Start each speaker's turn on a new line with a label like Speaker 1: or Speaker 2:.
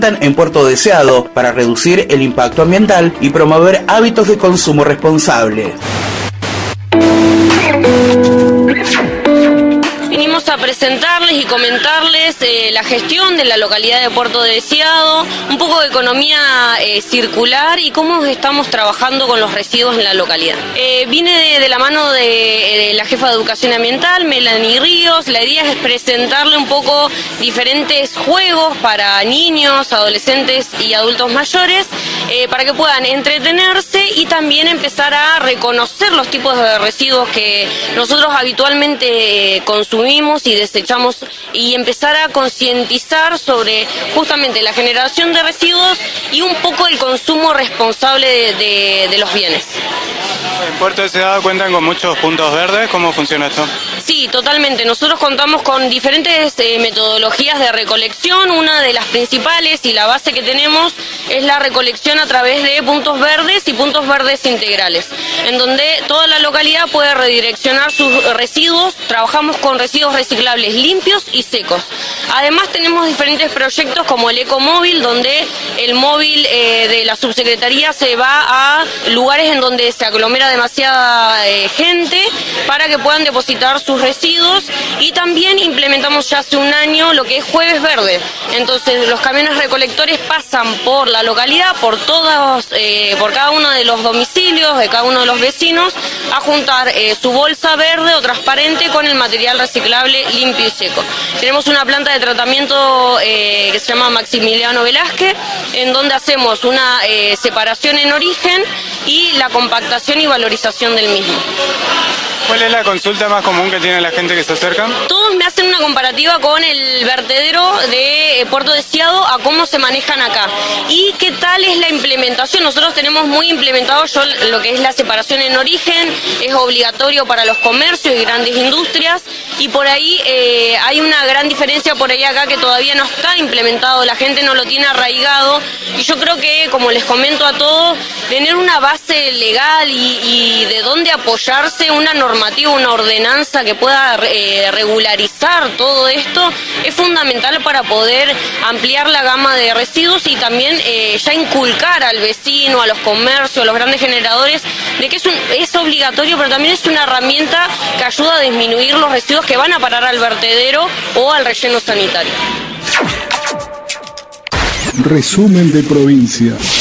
Speaker 1: en Puerto Deseado para reducir el impacto ambiental y promover hábitos de consumo responsable.
Speaker 2: Venimos a presentarles y comentarles la gestión de la localidad de Puerto Deseado, un poco de economía circular y cómo estamos trabajando con los residuos en la localidad. Vine de la mano de la jefa de Educación Ambiental, Melanie Ríos. La idea es presentarle un poco diferentes juegos para niños, adolescentes y adultos mayores, para que puedan entretenerse y también empezar a reconocer los tipos de residuos que nosotros habitualmente consumimos y desechamos, y empezar a concientizar sobre justamente la generación de residuos y un poco el consumo responsable de los bienes.
Speaker 3: En Puerto Deseado cuentan con muchos puntos verdes. ¿Cómo funciona esto?
Speaker 2: Sí, totalmente. Nosotros contamos con diferentes metodologías de recolección. Una de las principales y la base que tenemos es la recolección a través de puntos verdes y puntos verdes integrales, en donde toda la localidad puede redireccionar sus residuos. Trabajamos con residuos reciclables limpios y secos. Además tenemos diferentes proyectos como el Ecomóvil, donde el móvil de la subsecretaría se va a lugares en donde se aglomera demasiada gente para que puedan depositar sus residuos, y también implementamos ya hace un año lo que es Jueves Verde. Entonces los camiones recolectores pasan por la localidad, por cada uno de los domicilios de cada uno de los vecinos, a juntar su bolsa verde o transparente con el material reciclable limpio y seco. Tenemos una planta de tratamiento que se llama Maximiliano Velázquez, en donde hacemos una separación en origen y la compactación y valorización del mismo.
Speaker 3: ¿Cuál es la consulta más común que tiene la gente que se acerca?
Speaker 2: Todos me hacen una comparativa con el vertedero de Puerto Deseado a cómo se manejan acá y qué tal es la implementación. Nosotros tenemos muy implementado lo que es la separación en origen, es obligatorio para los comercios y grandes industrias, y por ahí hay una gran diferencia por ahí acá que todavía no está implementado, la gente no lo tiene arraigado, y yo creo que, como les comento a todos, tener una base legal y de dónde apoyarse, una normativa, una ordenanza que pueda regularizar todo esto, es fundamental para poder ampliar la gama de residuos y también ya inculcar al vecino, a los comercios, a los grandes generadores, de que es obligatorio, pero también es una herramienta que ayuda a disminuir los residuos que van a parar al vertedero o al relleno sanitario.
Speaker 4: Resumen de provincia.